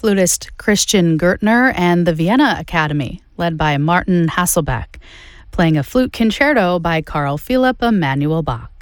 flutist Christian Gertner and the Vienna Academy, led by Martin Hasselbeck, playing a flute concerto by Carl Philipp Emanuel Bach.